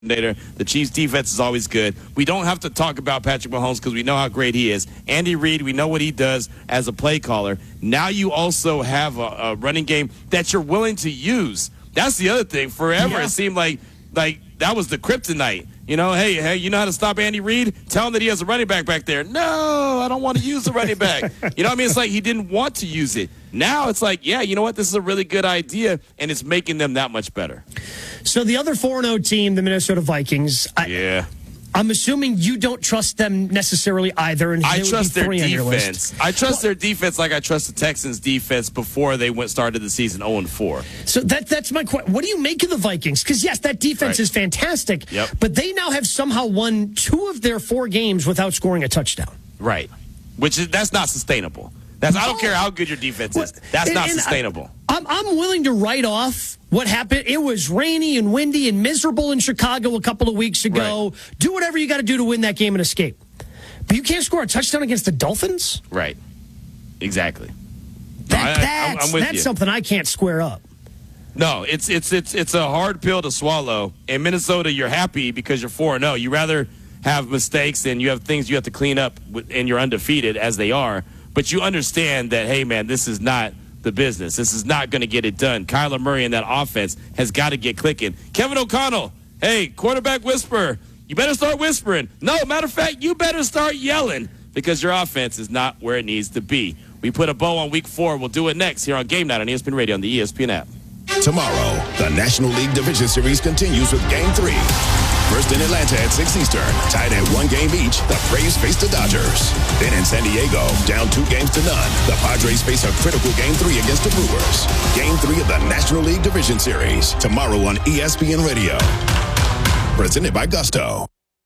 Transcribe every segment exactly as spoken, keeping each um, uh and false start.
The Chiefs' defense is always good. We don't have to talk about Patrick Mahomes because we know how great he is. Andy Reid, we know what he does as a play caller. Now you also have a, a running game that you're willing to use. That's the other thing. Forever yeah. it seemed like like that was the kryptonite. You know, hey, hey, you know how to stop Andy Reid? Tell him that he has a running back back there. No, I don't want to use the running back. You know what I mean? It's like he didn't want to use it. Now it's like, yeah, you know what? This is a really good idea, and it's making them that much better. So the other four and oh team, the Minnesota Vikings. I, yeah. I'm assuming you don't trust them necessarily either. And I trust their defense. I trust well, their defense like I trust the Texans' defense before they went started the season oh and four. So that that's my question. What do you make of the Vikings? Because, yes, that defense right. is fantastic, yep. but they now have somehow won two of their four games without scoring a touchdown. Right. Which is that's not sustainable. That's I don't care how good your defense is. That's and, not and sustainable. I, I'm, I'm willing to write off what happened. It was rainy and windy and miserable in Chicago a couple of weeks ago. Right. Do whatever you got to do to win that game and escape. But you can't score a touchdown against the Dolphins? Right. Exactly. That, no, I, that's I'm with that's you. something I can't square up. No, it's it's it's it's a hard pill to swallow. In Minnesota, you're happy because you're four and oh. You rather have mistakes and you have things you have to clean up and you're undefeated as they are. But you understand that, hey, man, this is not the business. This is not going to get it done. Kyler Murray and that offense has got to get clicking. Kevin O'Connell, hey, quarterback whisperer, you better start whispering. No, matter of fact, you better start yelling because your offense is not where it needs to be. We put a bow on week four. We'll do it next here on Game Night on E S P N Radio on the E S P N app. Tomorrow, the National League Division Series continues with Game three. First in Atlanta at six Eastern, tied at one game each, the Braves face the Dodgers. Then in San Diego, down two games to none, the Padres face a critical Game three against the Brewers. Game three of the National League Division Series, tomorrow on E S P N Radio. Presented by Gusto.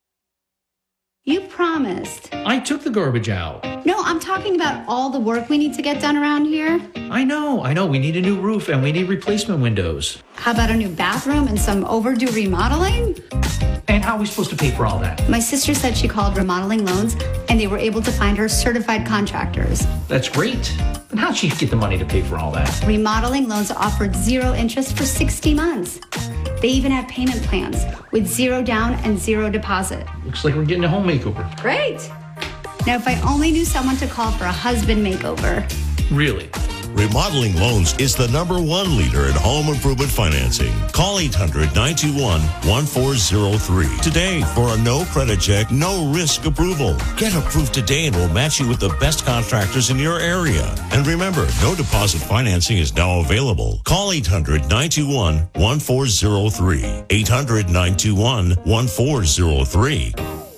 You promised. I took the garbage out. No, I'm talking about all the work we need to get done around here. I know, I know. We need a new roof and we need replacement windows. How about a new bathroom and some overdue remodeling? And how are we supposed to pay for all that? My sister said she called Remodeling Loans and they were able to find her certified contractors. That's great. But how'd she get the money to pay for all that? Remodeling Loans offered zero interest for sixty months. They even have payment plans with zero down and zero deposit. Looks like we're getting a home makeover. Great. Now, if I only knew someone to call for a husband makeover. Really? Remodeling Loans is the number one leader in home improvement financing. Call eight hundred, nine two one, one four zero three today for a no credit check, no risk approval. Get approved today and we'll match you with the best contractors in your area. And remember, no deposit financing is now available. Call eight hundred, nine two one, one four zero three. eight hundred, nine two one, one four zero three.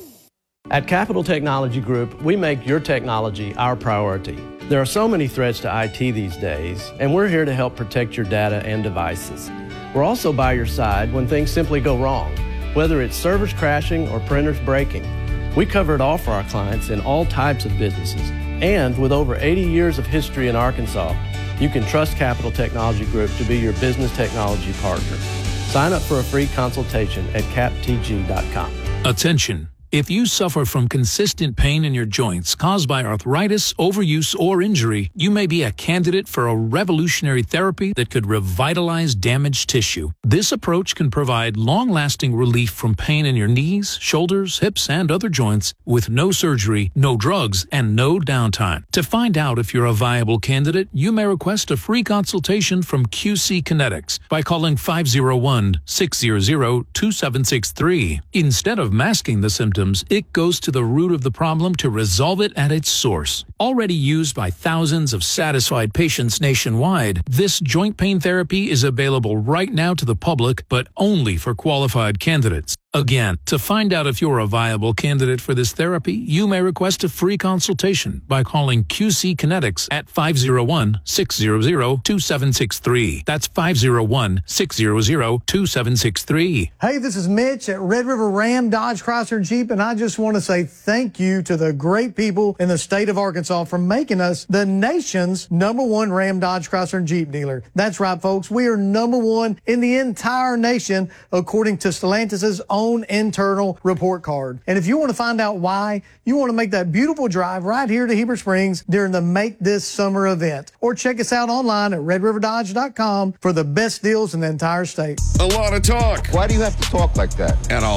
At Capital Technology Group, we make your technology our priority. There are so many threats to I T these days, and we're here to help protect your data and devices. We're also by your side when things simply go wrong, whether it's servers crashing or printers breaking. We cover it all for our clients in all types of businesses. And with over eighty years of history in Arkansas, you can trust Capital Technology Group to be your business technology partner. Sign up for a free consultation at cap t g dot com. Attention. If you suffer from consistent pain in your joints caused by arthritis, overuse, or injury, you may be a candidate for a revolutionary therapy that could revitalize damaged tissue. This approach can provide long-lasting relief from pain in your knees, shoulders, hips, and other joints with no surgery, no drugs, and no downtime. To find out if you're a viable candidate, you may request a free consultation from Q C Kinetics by calling five oh one, six hundred, two seven six three. Instead of masking the symptoms, it goes to the root of the problem to resolve it at its source. Already used by thousands of satisfied patients nationwide, this joint pain therapy is available right now to the public, but only for qualified candidates. Again, to find out if you're a viable candidate for this therapy, you may request a free consultation by calling Q C Kinetics at five oh one, six hundred, two seven six three. That's five oh one, six hundred, two seven six three. Hey, this is Mitch at Red River Ram, Dodge, Chrysler, Jeep, and I just want to say thank you to the great people in the state of Arkansas for making us the nation's number one Ram, Dodge, Chrysler, and Jeep dealer. That's right, folks. We are number one in the entire nation, according to Stellantis's own own internal report card. And if you want to find out why, you want to make that beautiful drive right here to Heber Springs during the Make This Summer event. Or check us out online at red river dodge dot com for the best deals in the entire state. A lot of talk. Why do you have to talk like that? And a